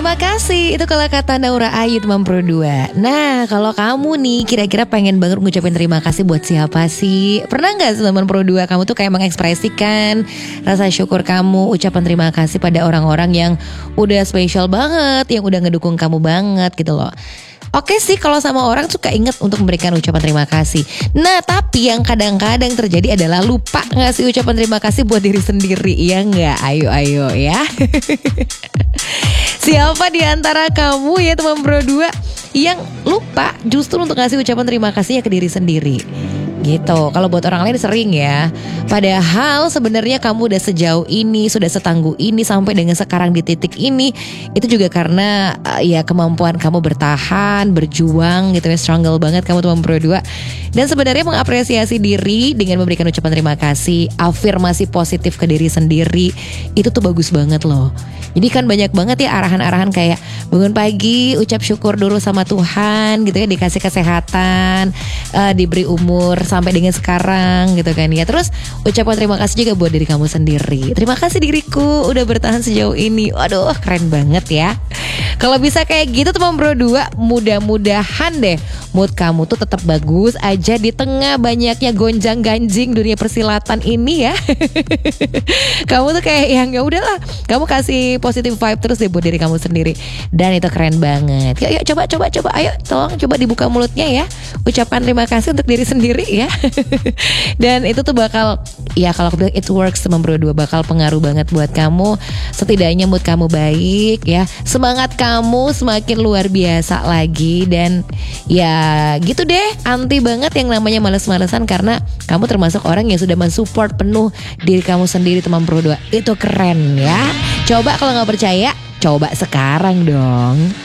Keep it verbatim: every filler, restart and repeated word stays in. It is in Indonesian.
Terima kasih, itu kalau kata Naura Ayu teman Pro dua. Nah kalau kamu nih kira-kira pengen banget ngucapin terima kasih buat siapa sih? Pernah gak teman Pro dua kamu tuh kayak mengekspresikan rasa syukur kamu, ucapan terima kasih pada orang-orang yang udah spesial banget, yang udah ngedukung kamu banget gitu loh. Oke sih kalau sama orang suka inget untuk memberikan ucapan terima kasih. Nah tapi yang kadang-kadang terjadi adalah lupa ngasih ucapan terima kasih buat diri sendiri. Iya gak? Ayo-ayo ya. Siapa di antara kamu ya teman Pro dua yang lupa justru untuk ngasih ucapan terima kasihnya ke diri sendiri? Gitu. Kalau buat orang lain sering ya. Padahal sebenarnya kamu udah sejauh ini, sudah setangguh ini sampai dengan sekarang di titik ini, itu juga karena uh, ya kemampuan kamu bertahan, berjuang gitu ya, struggle banget kamu teman Pro dua. Dan sebenarnya mengapresiasi diri dengan memberikan ucapan terima kasih, afirmasi positif ke diri sendiri, itu tuh bagus banget loh. Jadi kan banyak banget ya arahan-arahan kayak bangun pagi, ucap syukur dulu sama Tuhan gitu ya, dikasih kesehatan, uh, diberi umur sampai dengan sekarang gitu kan ya. Terus ucapan terima kasih juga buat diri kamu sendiri. Terima kasih diriku udah bertahan sejauh ini. Waduh keren banget ya. Kalau bisa kayak gitu teman Pro dua, mudah-mudahan deh mood kamu tuh tetap bagus aja di tengah banyaknya gonjang-ganjing dunia persilatan ini ya. Kamu tuh kayak yang ya udahlah, kamu kasih positive vibe terus deh buat diri kamu sendiri. Dan itu keren banget. Yuk yuk coba coba coba ayo tolong coba dibuka mulutnya ya. Ucapan terima kasih untuk diri sendiri ya. Dan itu tuh bakal, ya kalau aku bilang it works teman Pro dua, bakal pengaruh banget buat kamu. Setidaknya mood kamu baik ya, semangat kamu semakin luar biasa lagi. Dan ya gitu deh, anti banget yang namanya males-malesan, karena kamu termasuk orang yang sudah mensupport penuh diri kamu sendiri teman Pro dua. Itu keren ya. Coba kalau gak percaya, coba sekarang dong.